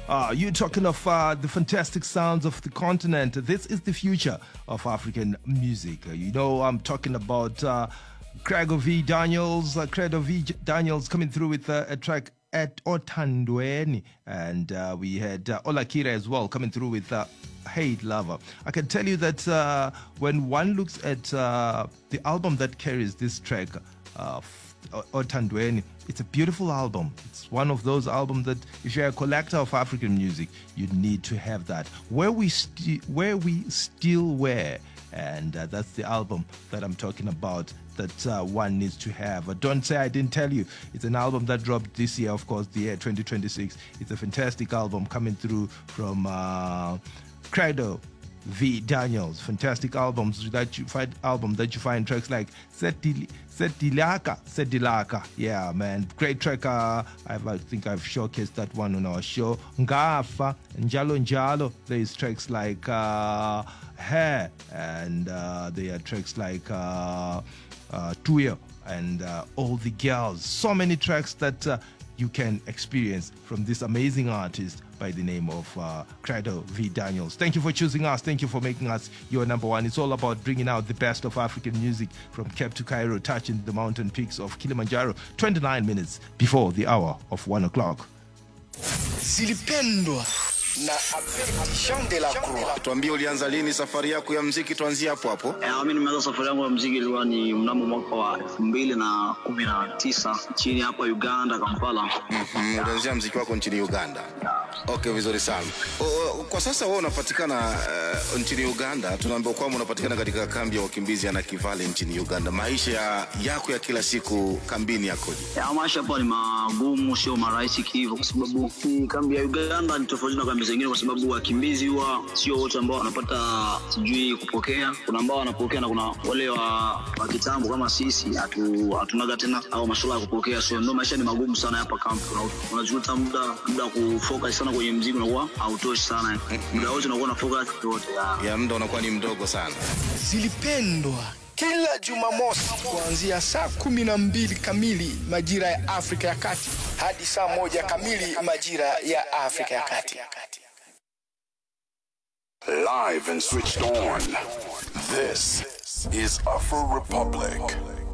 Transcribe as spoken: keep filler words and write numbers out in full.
Uh, you're talking of uh, the fantastic sounds of the continent. This is the future of African music. Uh, you know, I'm talking about uh, Credo V. Daniels. Uh, Credo V. Daniels coming through with uh, a track at Otandweni. And uh, we had uh, Olakira as well coming through with uh, Hate Lover. I can tell you that uh, when one looks at uh, the album that carries this track, uh, Otandweni, it's a beautiful album. It's one of those albums that if you're a collector of African music, you need to have that. Where we sti- where we still were, and uh, that's the album that I'm talking about, that uh, one needs to have. Uh, Don't Say I Didn't Tell You. It's an album that dropped this year, of course, the year twenty twenty-six. It's a fantastic album coming through from uh, Credo V. Daniels. Fantastic albums that you find album that you find tracks like Setil Setilaka Setilaka. Yeah, man, great track. Uh, I've, I think I've showcased that one on our show. Ngafa, Njalo Njalo. There's tracks like uh, Hair, and uh, there are tracks like uh, uh, Tuyo and uh, All the Girls. So many tracks that uh, you can experience from this amazing artist by the name of uh, Credo V. Daniels. Thank you for choosing us. Thank you for making us your number one. It's all about bringing out the best of African music from Cape to Cairo, touching the mountain peaks of Kilimanjaro. twenty-nine minutes before the hour of one o'clock. Zilipendwa na Jean de la Croix. Tuambie ulianza lini safari yako ya muziki, tuanzie hapo hapo. Eh, mimi nimeanza safari yangu ya muziki ilikuwa ni mnamo mwaka wa elfu mbili na kumi na tisa chini hapa Uganda, Kampala. Mhm, ulianzia muziki wako nchini Uganda. Okay, vizuri sana. O, kwa sasa wewe unapatikana uh, nchini Uganda. Tunaambiwa kwamba unapatikana katika kambi ya wakimbizi ya Nakivale nchini Uganda. Maisha yako ya kila siku kambini yakoje? Ya maisha hapa ni magumu, sio marahisi hivyo, kwa sababu kambi ya Uganda ni tofauti na kambi zingine, kwa sababu wakimbizi huwa sio wote ambao wanapata sijui kupokea. Kuna ambao wanapokea na kuna wale wa, wa kitambo kama sisi hatu hatunaga tena au masuala ya kupokea. So ndio maisha ni magumu sana hapa kambi. Unajuta muda muda kufocus sana kwenye muziki unakuwa hautoshi sana. Muda wote unakuwa na focus yote. Ya muda unakuwa ni mdogo sana. Zilipendwa kila Jumamosi kuanzia saa kumi na mbili kamili majira ya Afrika ya Kati hadi saa moja kamili majira ya Afrika ya Kati. Live and switched on. This is Afro Republic.